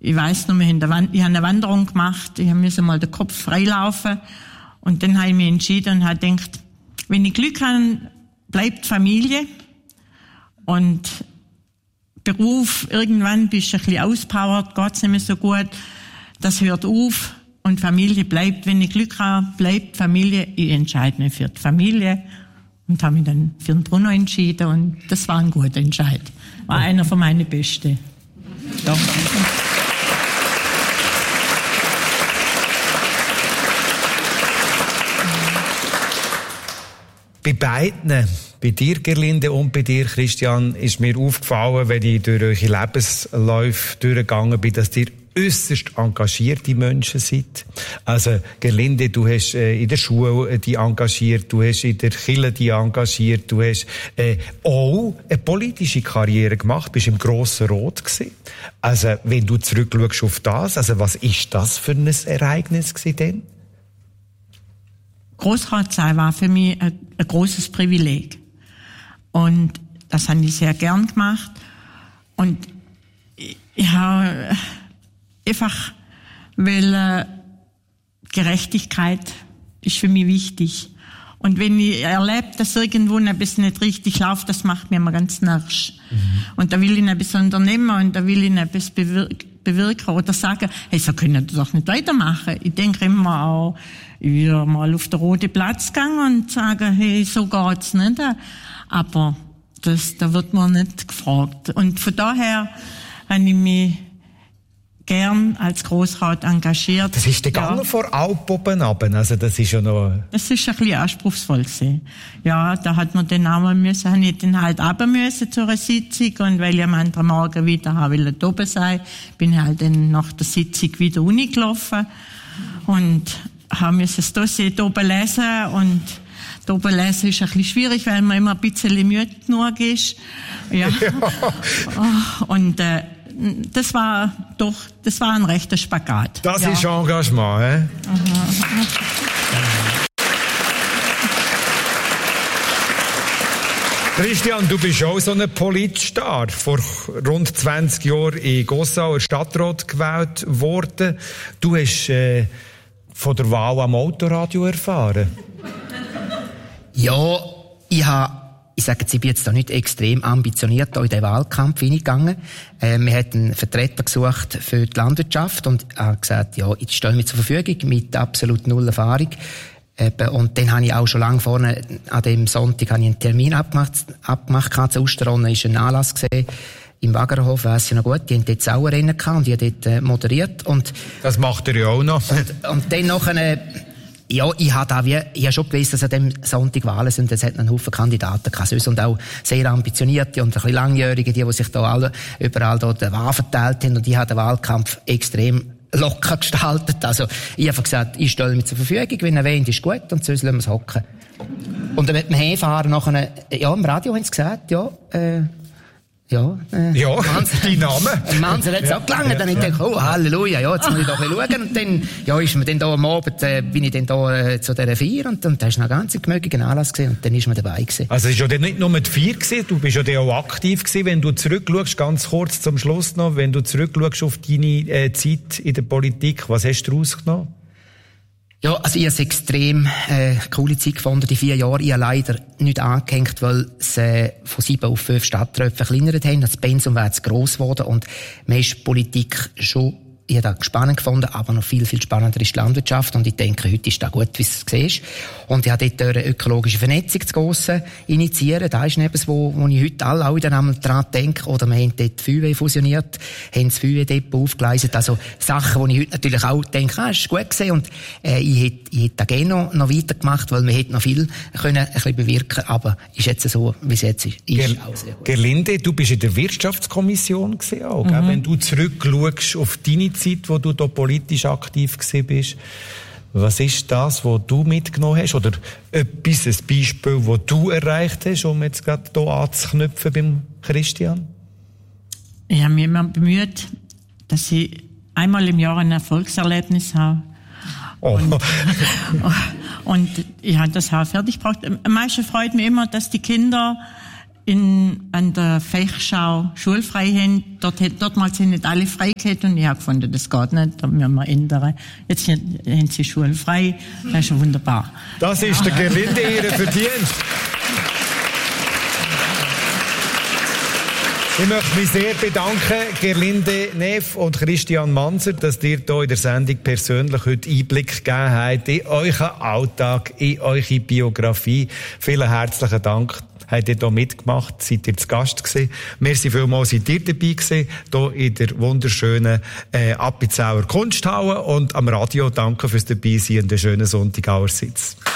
ich weiss noch, ich habe eine Wanderung gemacht, ich musste mal den Kopf freilaufen und dann habe ich mich entschieden und habe gedacht, wenn ich Glück habe, bleibt Familie und Beruf, irgendwann bist du ein bisschen auspowert, geht's nicht mehr so gut, das hört auf und Familie bleibt. Wenn ich Glück habe, bleibt Familie. Ich entscheide mich für die Familie und habe mich dann für den Bruno entschieden und das war ein guter Entscheid. War einer von meinen Besten. Ja. Bei beiden, bei dir, Gerlinde, und bei dir, Christian, ist mir aufgefallen, wenn ich durch eure Lebensläufe durchgegangen bin, dass ihr äusserst engagierte Menschen seid. Also, Gerlinde, du hast in der Schule die engagiert, du hast in der Kirche die engagiert, du hast auch eine politische Karriere gemacht, bist im Grossen Rot gewesen. Also, wenn du zurückschaust auf das, also was ist das für ein Ereignis gewesen denn? Grossrat sein war für mich ein großes Privileg. Und das habe ich sehr gern gemacht. Und ich habe einfach, weil Gerechtigkeit ist für mich wichtig. Und wenn ich erlebe, dass irgendwo etwas nicht richtig läuft, das macht mir immer ganz narrisch. Und da will ich etwas unternehmen und da will ich etwas bewirken oder sagen, hey, so können wir doch nicht weitermachen. Ich denke immer auch, ich will mal auf den Roten Platz gehen und sagen, hey, so geht's nicht. Aber da wird man nicht gefragt. Und von daher habe ich mich gern als Grossrat engagiert. Das ist der Gang vor Alp oben runter. Also das ist ja noch... Das ist ein bisschen anspruchsvoll gewesen. Ja, da hat man dann auch mal müssen, habe ich dann halt runter müssen zu einer Sitzung und weil ich am anderen Morgen wieder da oben sein, bin ich halt dann nach der Sitzung wieder runtergelaufen und habe müssen das Dossier da oben lesen und da oben lesen ist ein bisschen schwierig, weil man immer ein bisschen müde genug ist. Ja. Und das war ein rechter Spagat. Das ist Engagement, hä? Christian, du bist auch so ein Politstar. Vor rund 20 Jahren in Gossau Stadtrat gewählt worden. Du hast von der Wahl am Autoradio erfahren. Ja, ich sage jetzt, ich bin jetzt da nicht extrem ambitioniert in den Wahlkampf hineingegangen. Wir hatten einen Vertreter gesucht für die Landwirtschaft und habe gesagt, ja, ich stelle mich zur Verfügung mit absolut null Erfahrung. Und dann habe ich auch schon lange vorne, an dem Sonntag, habe ich einen Termin abgemacht zu Osterronnen, ist ein Anlass gesehen. Im Wagerhof, weiss ich noch gut, die haben dort auch ein Rennen gehabt und ich habe dort moderiert. Und das macht er ja auch noch. Und dann noch ja, ich habe schon gewusst, dass an dem Sonntag Wahlen sind. Es hat einen Haufen Kandidaten gehabt. Und auch sehr ambitionierte und ein bisschen langjährige, die sich da alle überall dort die Wahl verteilt haben. Und ich habe den Wahlkampf extrem locker gestaltet. Also, ich habe gesagt, ich stelle mich zur Verfügung. Wenn er wählt, ist gut. Und sonst lassen wir es hocken. Und dann mit dem Hinfahren nachher, im Radio haben sie gesagt, dein Name. Manser hat es auch gelangt. Dann habe ich gedacht, oh, Halleluja, ja, jetzt muss ich doch ein bisschen schauen. Und dann, ist mir dann da am Abend, bin ich dann da zu dieser Feier und da hast du noch ganz gemögigen Anlass gesehen und dann ist man dabei gewesen. Also, es ist ja dann nicht nur die Feier gewesen, du bist ja dann auch aktiv gewesen. Wenn du zurückschaust, ganz kurz zum Schluss noch, wenn du zurückschaust auf deine Zeit in der Politik, was hast du daraus genommen? Ja, also ich habe es extrem coole Zeit gefunden, die 4 Jahre. Ich habe leider nicht angehängt, weil sie von 7 auf 5 Stadträte verkleinert haben. Das Pensum wäre zu gross geworden und man ist Politik schon, ich habe das spannend gefunden, aber noch viel, viel spannender ist die Landwirtschaft und ich denke, heute ist das gut, wie du es siehst. Und ich habe dort eine ökologische Vernetzung zu Gossen initiieren. Das ist etwas, wo ich heute alle auch wieder einmal dran denke. Oder wir haben dort Feuerwehr fusioniert, haben das Feuerwehrdepot aufgeleistet. Also Sachen, wo ich heute natürlich auch denke, das ist gut gewesen. Und ich hätte da gerne noch weitergemacht, weil wir hätten noch viel können ein bisschen bewirken. Aber ist jetzt so, wie es jetzt ist. Auch sehr gut. Gerlinde, du bist in der Wirtschaftskommission gewesen auch, gell? Wenn du zurückschaust auf deine Zeit, wo du da politisch aktiv gewesen bist. Was ist das, was du mitgenommen hast? Oder ein Beispiel, das du erreicht hast, um jetzt gerade hier anzuknüpfen beim Christian? Ich habe mich immer bemüht, dass ich einmal im Jahr ein Erfolgserlebnis habe. Oh. Und ich habe das auch fertig gebracht. Am meisten freut mich immer, dass die Kinder an der Fechschau schulfrei haben. Dortmals sind nicht alle frei gehabt und ich habe gefunden, das geht nicht, da müssen wir ändern. Jetzt haben sie schulfrei, das ist schon wunderbar. Das ist der Gerlinde ihr Verdienst. Ich möchte mich sehr bedanken, Gerlinde Neff und Christian Manser, dass ihr hier in der Sendung persönlich heute Einblick gegeben habt in euren Alltag, in eure Biografie. Vielen herzlichen Dank. Habt ihr hier mitgemacht? Seid ihr zu Gast gewesen? Merci vielmals, seid ihr dabei gewesen, hier in der wunderschönen Appenzauer Kunsthalle und am Radio. Danke fürs Dabeisein und einen schönen Sonntag allerseits.